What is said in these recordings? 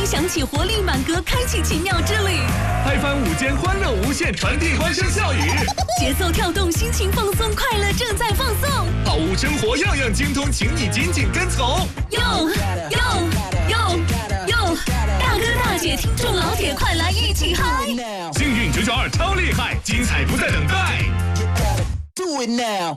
音响起活力满格，开启奇妙之旅。 嗨翻午间，欢乐无限，传递欢声笑语。 节奏跳动，心情放松，快乐正在放送。 好物生活样样精通，请你紧紧跟从。 哟，大哥大姐，听众老铁，快来一起嗨！ 幸运992超厉害，精彩不再等待。 Do it now.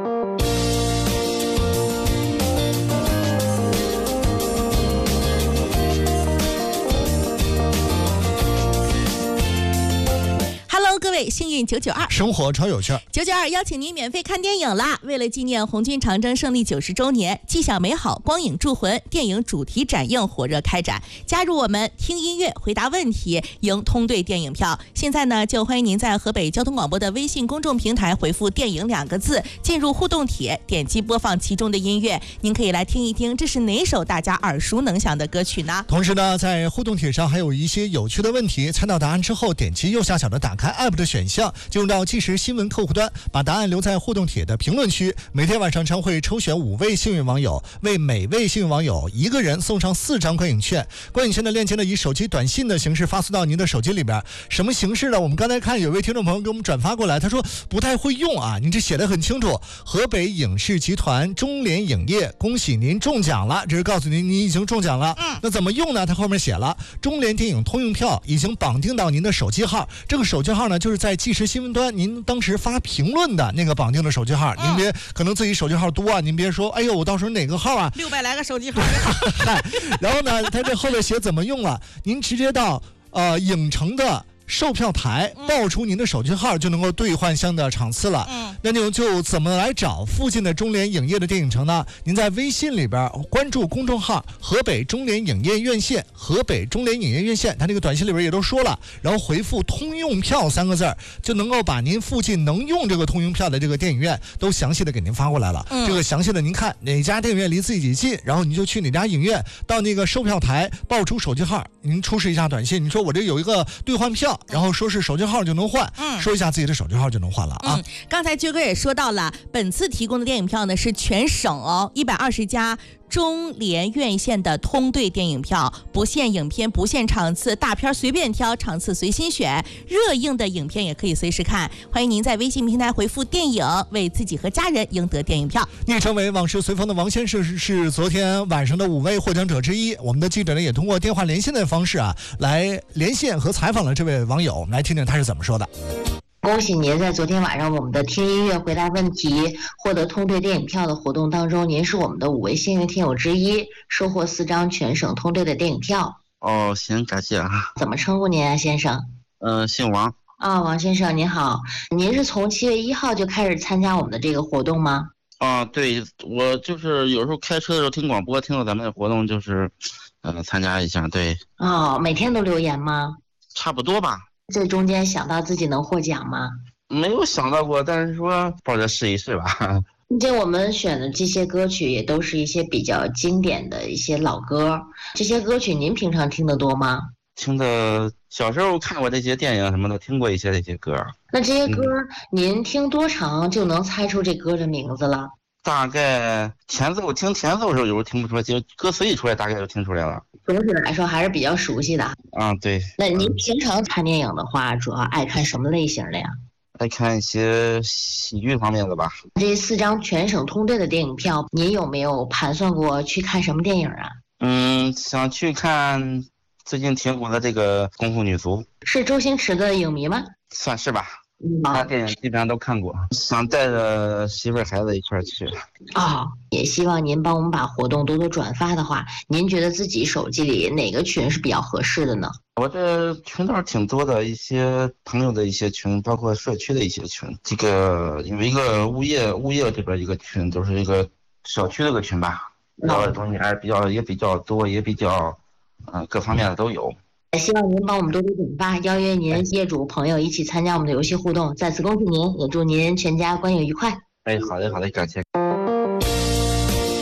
Hello， 各位，幸运992， 生活超有趣。 992邀请您免费看电影啦！为了纪念红军长征胜利90周年，纪享美好，光影铸魂电影主题展映火热开展。加入我们，听音乐，回答问题，赢通兑电影票。现在呢，就欢迎您在河北交通广播的微信公众平台回复"电影"2个字，进入互动帖，点击播放其中的音乐，您可以来听一听，这是哪首大家耳熟能详的歌曲呢？ 同时呢，在互动帖上还有一些有趣的问题，猜到答案之后，点击右下角的打开 App 的选项，进入到即时新闻客户端，把答案留在互动帖的评论区。每天晚上将会抽选5位幸运网友，为每位幸运网友1个人送上4张观影券。观影券的链接呢，以手机短信的形式发送到您的手机里边。什么形式呢？我们刚才看有位听众朋友给我们转发过来，他说不太会用啊，您这写得很清楚。河北影视集团中联影业，恭喜您中奖了，这是告诉您已经中奖了。那怎么用呢？他后面写了，中联电影通用票已经绑定到您的手机号，这个手机号呢，就是在即时新闻端您当时发评论的那个绑定的手机号。您别可能自己手机号多啊，您别说哎呦我到时候哪个号啊 600来个手机号然后呢他这后面写怎么用了，您直接到影城的售票台报出您的手机号，就能够兑换相应的场次了。那您就怎么来找附近的中联影业的电影城呢？您在微信里边关注公众号河北中联影业院线，河北中联影业院线，它这个短信里边也都说了，然后回复通用票3个字，就能够把您附近能用这个通用票的这个电影院都详细的给您发过来了。这个详细的您看哪家电影院离自己近，然后你就去哪家影院，到那个售票台报出手机号，您出示一下短信，你说我这有一个兑换票，然后说是手机号就能换，说一下自己的手机号就能换了啊。 刚才军哥也说到了，本次提供的电影票呢是全省120家中联院线的通兑电影票，不限影片，不限场次，大片随便挑，场次随心选，热映的影片也可以随时看。欢迎您在微信平台回复"电影"，为自己和家人赢得电影票。 昵称为往事随风的王先生是昨天晚上的5位获奖者之一。我们的记者呢也通过电话连线的方式来连线和采访了这位网友，我们来听听他是怎么说的。 恭喜您在昨天晚上我们的听音乐回答问题获得通兑电影票的活动当中，您是我们的5位幸运听友之一，收获4张全省通兑的电影票。 哦，行，感谢啊。 怎么称呼您啊，先生？ 姓王。 王先生您好，您是从7月1号就开始参加我们的这个活动吗？ 对，我就是有时候开车的时候听广播，听到咱们的活动，就是参加一下。对。 每天都留言吗？ 差不多吧。 这中间想到自己能获奖吗？ 没有想到过，但是说抱着试一试吧。 这我们选的这些歌曲也都是一些比较经典的一些老歌，这些歌曲您平常听得多吗？ 听的，小时候看过这些电影什么的，听过一些这些歌。 那这些歌您听多长就能猜出这歌的名字了？ 大概听前奏的时候有时候听不出来，就歌词一出来大概就听出来了。 总体来说还是比较熟悉的。 对。 那您平常看电影的话，主要爱看什么类型的呀？ 爱看一些喜剧方面的吧。 这4张全省通兑的电影票，您有没有盘算过去看什么电影啊？ 想去看最近挺火的这个《功夫女足》。 是周星驰的影迷吗？ 算是吧。他电影基本上都看过，想带着媳妇儿孩子一块儿去。 也希望您帮我们把活动多多转发的话，您觉得自己手机里哪个群是比较合适的呢？ 我这群倒是挺多的，一些朋友的一些群，包括社区的一些群。这个有一个物业这边一个群，都是一个小区的一个群吧，聊的东西还是也比较多，也比较各方面的都有。 希望您帮我们多多转发，邀约您业主朋友一起参加我们的游戏互动。再次恭喜您，也祝您全家观影愉快。 好的，感谢。 再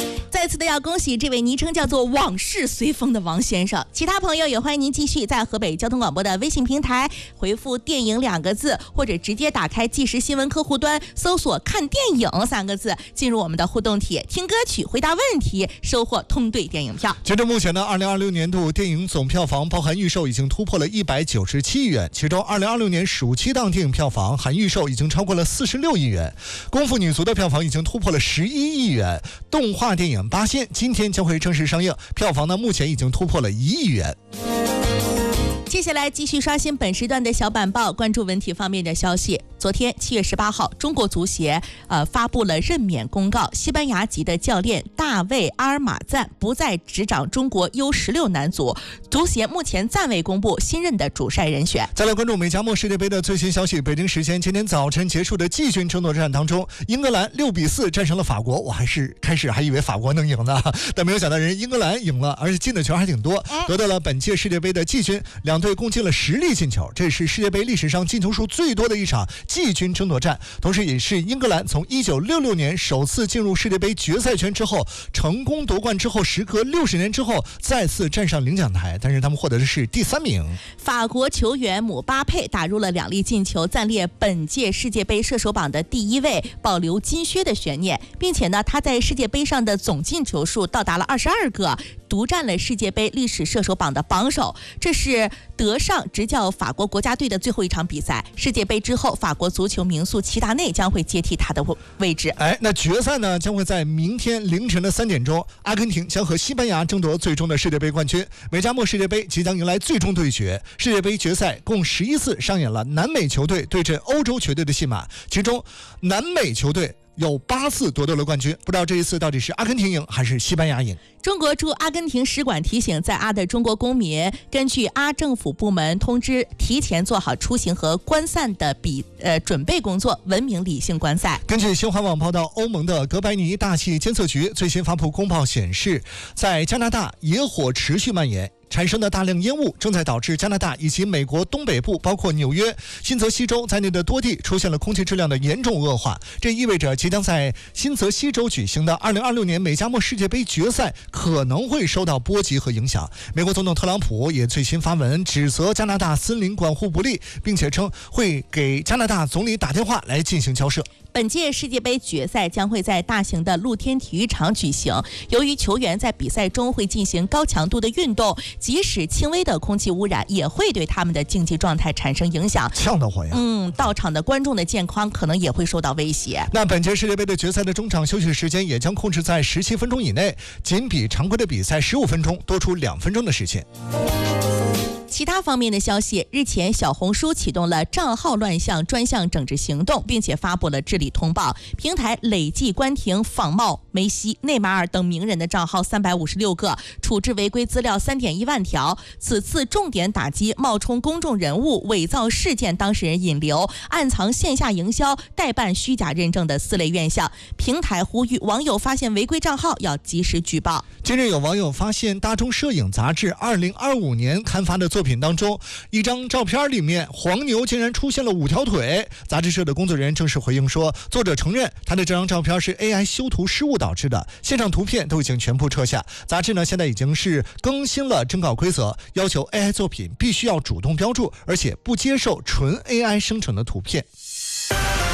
次的要恭喜这位昵称叫做往事随风的王先生。其他朋友也欢迎您继续在河北交通广播的微信平台回复电影2个字，或者直接打开即时新闻客户端搜索看电影3个字，进入我们的互动帖，听歌曲回答问题，收获通兑电影票。 截至目前呢，2026年度电影总票房包含预售已经突破了197亿元，其中2026年暑期档电影票房含预售已经超过了46亿元，功夫女足的票房已经突破了11亿元，动画电影《八仙》今天将会正式上映，票房呢目前已经突破了1亿元。 接下来继续刷新本时段的小板报，关注文体方面的消息。昨天7月18号，中国足协发布了任免公告，西班牙籍的教练大卫·阿尔马赞不再执掌中国 U16 男足，足协目前暂未公布新任的主帅人选。 再来关注美加墨世界杯的最新消息，北京时间今天早晨结束的季军争夺战当中，英格兰6比4战胜了法国，我开始还以为法国能赢呢，但没有想到人英格兰赢了，而且进的球还挺多，得到了本届世界杯的季军，两队共进了10粒进球，这是世界杯历史上进球数最多的一场季军争夺战，同时也是英格兰从1966年首次进入世界杯决赛圈之后成功夺冠之后，时隔60年之后再次站上领奖台，但是他们获得的是第3名。 法国球员姆巴佩打入了2粒进球，暂列本届世界杯射手榜的第1位，保留金靴的悬念，并且呢，他在世界杯上的总进球数到达了22个，独占了世界杯历史射手榜的榜首。这是德尚执教法国国家队的最后一场比赛，世界杯之后，法国足球名宿齐达内将会接替他的位置。 那决赛呢将会在明天凌晨的3点钟，阿根廷将和西班牙争夺最终的世界杯冠军。美加墨世界杯即将迎来最终对决，世界杯决赛共11次上演了南美球队对阵欧洲球队的戏码，其中南美球队有8次夺得了冠军，不知道这一次到底是阿根廷赢还是西班牙赢。 中国驻阿根廷使馆提醒在阿的中国公民，根据阿政府部门通知，提前做好出行和观赛的准备工作，文明理性观赛。 根据新华网报道，欧盟的哥白尼大气监测局最新发布公报显示，在加拿大野火持续蔓延，产生的大量烟雾正在导致加拿大以及美国东北部，包括纽约、新泽西州在内的多地出现了空气质量的严重恶化。这意味着即将在新泽西州举行的2026年美加墨世界杯决赛可能会受到波及和影响。美国总统特朗普也最新发文指责加拿大森林管护不力，并且称会给加拿大总理打电话来进行交涉。 本届世界杯决赛将会在大型的露天体育场举行，由于球员在比赛中会进行高强度的运动，即使轻微的空气污染也会对他们的竞技状态产生影响， 呛得慌呀。 到场的观众的健康可能也会受到威胁。 那本届世界杯的决赛的中场休息时间也将控制在17分钟以内，仅比常规的比赛15分钟多出2分钟的时间。 其他方面的消息，日前小红书启动了账号乱象专项整治行动，并且发布了治理通报，平台累计关停仿冒梅西、内马尔等名人的账号356个，处置违规资料3.1万条。此次重点打击冒充公众人物、伪造事件当事人引流、暗藏线下营销、代办虚假认证的4类院项。平台呼吁网友发现违规账号要及时举报。 近日有网友发现大众摄影杂志2025年刊发的作品当中，一张照片里面黄牛竟然出现了5条腿。杂志社的工作人员正式回应说，作者承认他的这张照片是 AI 修图失误导致的，现场图片都已经全部撤下。杂志呢现在已经是更新了征稿规则，要求 AI 作品必须要主动标注，而且不接受纯 AI 生成的图片。